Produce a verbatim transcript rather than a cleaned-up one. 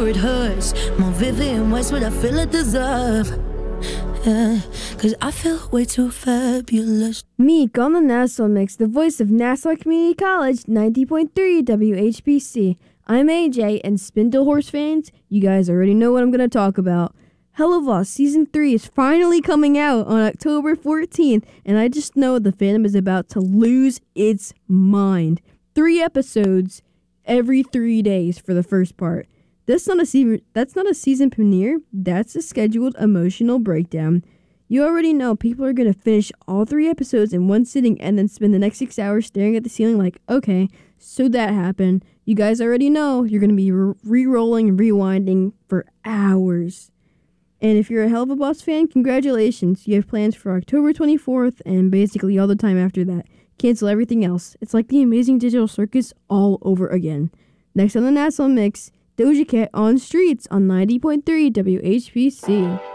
it hurts. More Vivian Westwood, I feel it deserve. Yeah, cause I feel way too fabulous. Meek on the Nassau Mix, the voice of Nassau Community College, ninety point three W H B C. I'm A J, and Spindle Horse fans, you guys already know what I'm going to talk about. Helluva Season three is finally coming out on October fourteenth, and I just know the fandom is about to lose its mind. Three episodes every three days for the first part. That's not a season, that's not a season premiere, that's a scheduled emotional breakdown. You already know people are going to finish all three episodes in one sitting and then spend the next six hours staring at the ceiling like, okay, so that happened. You guys already know you're going to be re-rolling and rewinding for hours. And if you're a Helluva Boss fan, congratulations. You have plans for October twenty-fourth and basically all the time after that. Cancel everything else. It's like the Amazing Digital Circus all over again. Next on the Nassau Mix, Doja Cat on Streets on ninety point three W H B C.